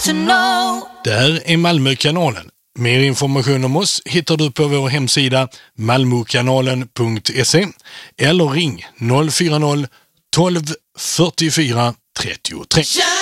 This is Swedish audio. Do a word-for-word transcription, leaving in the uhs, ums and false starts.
to know. Det här är Malmökanalen. Mer information om oss hittar du på vår hemsida malmokanalen punkt se eller ring noll fyra noll tolv fyrtiofyra trettiotre.